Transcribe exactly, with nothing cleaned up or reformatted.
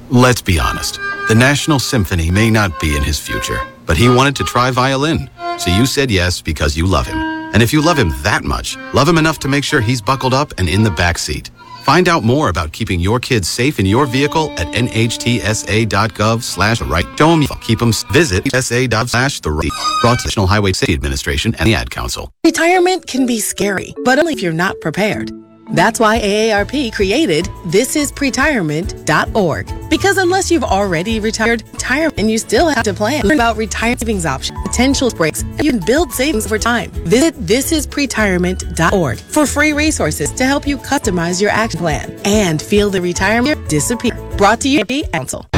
Let's be honest. The National Symphony may not be in his future, but he wanted to try violin. So you said yes because you love him. And if you love him that much, love him enough to make sure he's buckled up and in the back seat. Find out more about keeping your kids safe in your vehicle at nhtsa.gov slash right. Show them keep them. Visit sa.gov slash the right. Brought to the National Highway Safety Administration and the Ad Council. Retirement can be scary, but only if you're not prepared. That's why A A R P created this is pretirement dot org. Because unless you've already retired, retire and you still have to plan. Learn about retirement savings options, potential breaks, and you can build savings over time. Visit this is pretirement dot org for free resources to help you customize your action plan and feel the retirement disappear. Brought to you by the Council.